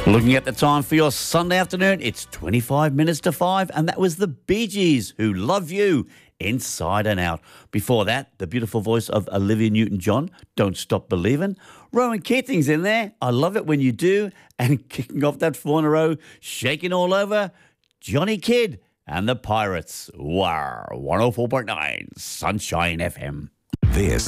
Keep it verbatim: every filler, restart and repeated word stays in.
Looking at the time for your Sunday afternoon, it's twenty-five minutes to five, and that was the Bee Gees, Who Love You, Inside and Out. Before that, the beautiful voice of Olivia Newton-John, Don't Stop Believin'. Rowan Keating's in there, I Love It When You Do, and kicking off that four in a row, shaking all over, Johnny Kidd and the Pirates. Wow, one oh four point nine, Sunshine F M. This